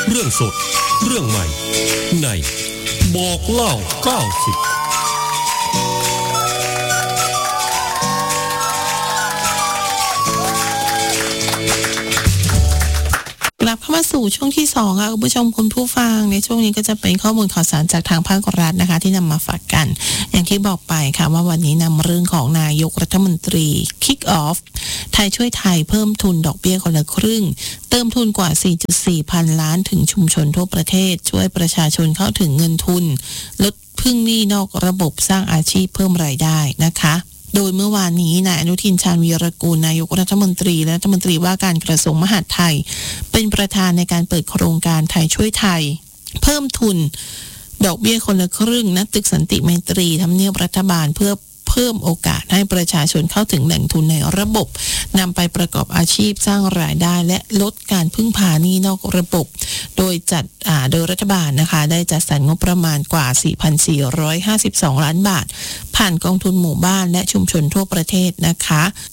เรื่องสดเรื่องใหม่ในบอกเล่า90 กลับเข้ามาสู่ช่วงที่2ค่ะคุณผู้ชมคุณผู้ฟังในช่วงนี้ก็จะเป็นข้อมูลข่าวสารจากทางภาครัฐนะคะที่นำมาฝากกันอย่างที่บอกไปค่ะว่าวันนี้นำเรื่องของนายกรัฐมนตรี Kick Off ไทยช่วยไทยเพิ่มทุนดอกเบี้ยคนละครึ่งเติมทุนกว่า 4.4 พันล้านถึงชุมชนทั่วประเทศช่วยประชาชนเข้าถึงเงินทุนลดพึ่งหนี้นอกระบบสร้างอาชีพเพิ่มรายได้นะคะโดยเมื่อวานนี้นายอนุทินชาญวีรกูลนายกรัฐมนตรีและรัฐมนตรีว่าการกระทรวงมหาดไทยเป็นประธานในการเปิดโครงการไทยช่วยไทยเพิ่มทุนดอกเบี้ยคนละครึ่งณตึกสันติไมตรีทำเนียบรัฐบาลเพื่อเพิ่มโอกาสให้ประชาชนเข้าถึงแหล่งทุนในระบบนำไปประกอบอาชีพสร้างรายได้และลดการพึ่งพาหนี้นอกระบบโดยรัฐบาลนะคะได้จัดสรรงบประมาณกว่า 4,452 ล้านบาทผ่านกองทุนหมู่บ้านและชุมชนทั่วประเทศนะคะ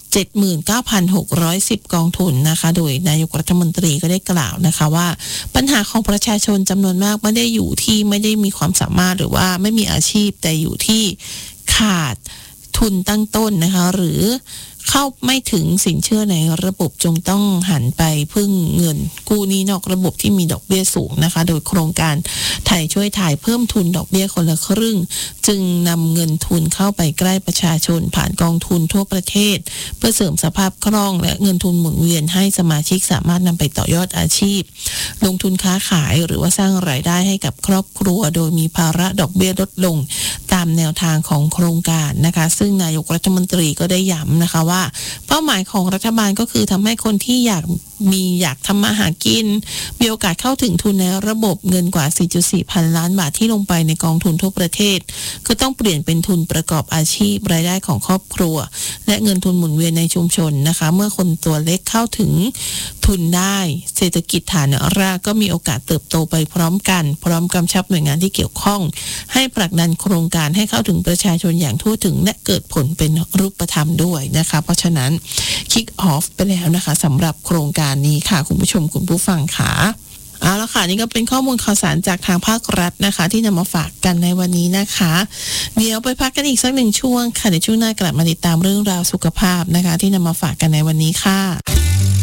79,610 กองทุนนะคะโดยนายกรัฐมนตรีก็ได้กล่าวนะคะว่าปัญหาของประชาชนจำนวนมากไม่ได้อยู่ที่ไม่ได้มีความสามารถหรือว่าไม่มีอาชีพแต่อยู่ที่ขาดทุนตั้งต้นนะคะหรือเข้าไม่ถึงสินเชื่อในระบบจงต้องหันไปพึ่งเงินกู้หนี้นอกระบบที่มีดอกเบี้ยสูงนะคะโดยโครงการไทยช่วยไทยเพิ่มทุนดอกเบี้ยคนละครึ่งจึงนำเงินทุนเข้าไปใกล้ประชาชนผ่านกองทุนทั่วประเทศเพื่อเสริมสภาพคล่องและเงินทุนหมุนเวียนให้สมาชิกสามารถนำไปต่อยอดอาชีพลงทุนค้าขายหรือว่าสร้างรายได้ให้กับครอบครัวโดยมีภาระดอกเบี้ยลดลงตามแนวทางของโครงการนะคะซึ่งนายกรัฐมนตรีก็ได้ย้ำนะคะว่าเป้าหมายของรัฐบาลก็คือทำให้คนที่อยากทำมาหากินมีโอกาสเข้าถึงทุนในระบบเงินกว่า 4.4 พันล้านบาทที่ลงไปในกองทุนทั่วประเทศก็ต้องเปลี่ยนเป็นทุนประกอบอาชีพรายได้ของครอบครัวและเงินทุนหมุนเวียนในชุมชนนะคะเมื่อคนตัวเล็กเข้าถึงทุนได้เศรษฐกิจฐานรากก็มีโอกาสเติบโตไปพร้อมกันพร้อมกำชับหน่วยงานที่เกี่ยวข้องให้ผลักดันโครงการให้เข้าถึงประชาชนอย่างทั่วถึงและเกิดผลเป็นรูปธรรมด้วยนะคะเพราะฉะนั้น kick off ไปแล้วนะคะสำหรับโครงการนี้ค่ะคุณผู้ชมคุณผู้ฟังค่ะเอาละค่ะนี่ก็เป็นข้อมูลข่าวสารจากทางภาครัฐนะคะที่นำมาฝากกันในวันนี้นะคะเดี๋ยวไปพักกันอีกสักหนึ่งช่วงค่ะเดี๋ยวช่วงหน้ากลับมาติดตามเรื่องราวสุขภาพนะคะที่นำมาฝากกันในวันนี้ค่ะ